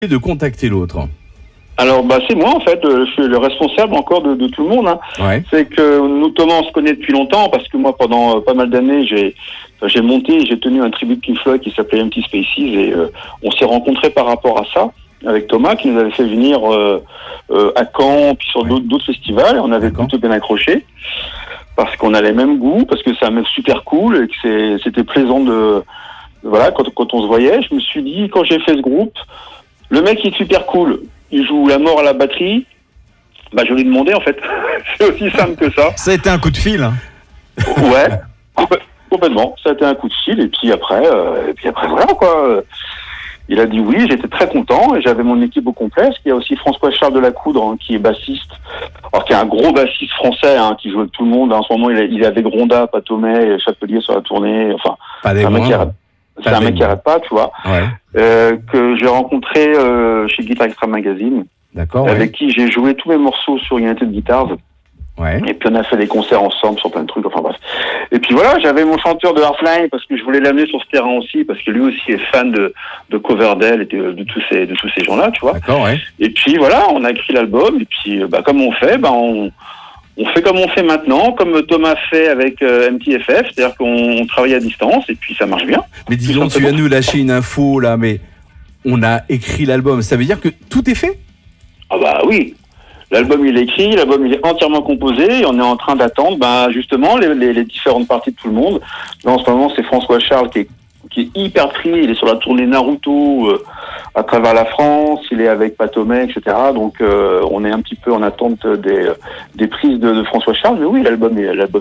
de contacter l'autre? Alors c'est moi en fait, je suis le responsable encore de tout le monde. Hein. Ouais. C'est que nous Thomas on se connaît depuis longtemps parce que moi pendant pas mal d'années j'ai tenu un tribut de Pink Floyd qui s'appelait Empty Spaces et on s'est rencontrés par rapport à ça avec Thomas qui nous avait fait venir à Caen puis sur d'autres festivals et on avait plutôt bien accroché parce qu'on a les mêmes goûts, parce que c'est un mec super cool et que c'était plaisant voilà quand on se voyait. Je me suis dit quand j'ai fait ce groupe, le mec il est super cool. Il joue la mort à la batterie, je lui ai demandé en fait. C'est aussi simple que ça. Ça a été un coup de fil. Ouais, complètement. Ça a été un coup de fil et puis après voilà quoi. Il a dit oui, j'étais très content et j'avais mon équipe au complet. Parce qu'il y a aussi François-Charles Delacoudre hein, qui est bassiste, alors qui est un gros bassiste français hein, qui joue avec tout le monde. En ce moment, il est avec Ronda, Patomet, Chapelier sur la tournée. Enfin, c'est un mec qui arrête pas, tu vois. Ouais. Que j'ai rencontré chez Guitar Extra Magazine. D'accord. Avec qui j'ai joué tous mes morceaux sur United Guitars. Ouais. Et puis on a fait des concerts ensemble sur plein de trucs, enfin bref. Et puis voilà, j'avais mon chanteur de Heartline parce que je voulais l'amener sur ce terrain aussi, parce que lui aussi est fan de Coverdale et de tous ces gens-là, tu vois. D'accord, ouais. Et puis voilà, on a écrit l'album, et puis comme on fait, on fait comme on fait maintenant, comme Thomas fait avec MTFF, c'est-à-dire qu'on travaille à distance, et puis ça marche bien. Mais dis donc, tu vas nous lâcher une info là, mais on a écrit l'album, ça veut dire que tout est fait? Ah bah oui. L'album il est écrit, l'album il est entièrement composé et on est en train d'attendre justement les différentes parties de tout le monde. Là en ce moment c'est François Charles qui est hyper pris, il est sur la tournée Naruto à travers la France, il est avec Patomet, etc. Donc on est un petit peu en attente des prises de François Charles, mais oui l'album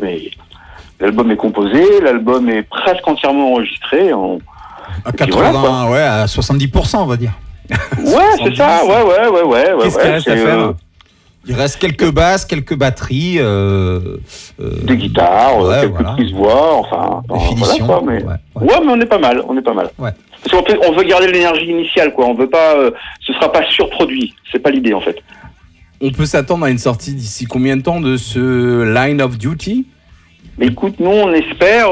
est composé, l'album est presque entièrement enregistré. À 80, à 70% on va dire. Ouais, c'est ça, ouais. Qu'est-ce qu'il reste à faire? Il reste quelques basses, quelques batteries, des guitares, quelques prises voix, enfin, des finitions. Voilà, mais on est pas mal, Ouais. Parce qu'on veut garder l'énergie initiale, quoi. On veut pas, ce sera pas surproduit. C'est pas l'idée, en fait. On peut s'attendre à une sortie d'ici combien de temps de ce Line of Duty? Mais écoute, nous, on espère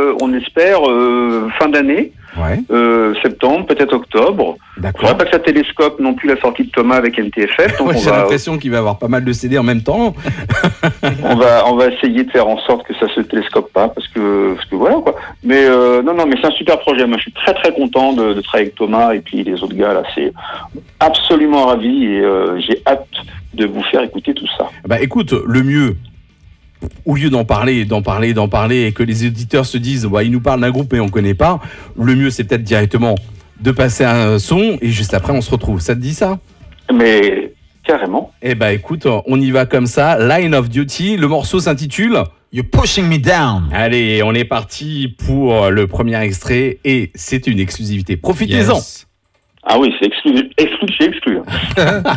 fin d'année. Ouais. Septembre, peut-être octobre. D'accord. Faudrait pas que ça télescope non plus la sortie de Thomas avec MTFF. Donc j'ai l'impression qu'il va avoir pas mal de CD en même temps. on va essayer de faire en sorte que ça se télescope pas, parce que voilà quoi. Mais mais c'est un super projet. Moi, je suis très très content de travailler avec Thomas et puis les autres gars là. C'est absolument ravi et j'ai hâte de vous faire écouter tout ça. Écoute, le mieux, au lieu d'en parler et que les auditeurs se disent il nous parle d'un groupe mais on connaît pas, le mieux c'est peut-être directement de passer un son et juste après on se retrouve. Ça te dit ça? Mais carrément. Écoute, on y va comme ça. Line of Duty, le morceau s'intitule You're Pushing Me Down. Allez, on est parti pour le premier extrait et c'est une exclusivité. Profitez-en. Yes. Ah oui, c'est exclu.